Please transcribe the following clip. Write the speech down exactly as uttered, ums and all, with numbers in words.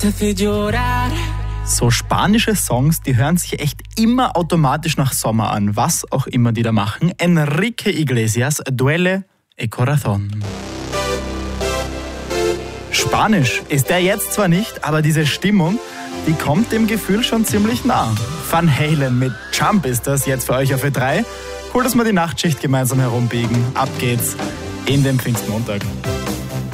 So spanische Songs, die hören sich echt immer automatisch nach Sommer an, was auch immer die da machen. Enrique Iglesias, Duele el Corazón. Spanisch ist der jetzt zwar nicht, aber diese Stimmung, die kommt dem Gefühl schon ziemlich nah. Van Halen mit Jump ist das jetzt für euch auf Ö drei. Cool, dass wir die Nachtschicht gemeinsam herumbiegen. Ab geht's in den Pfingstmontag.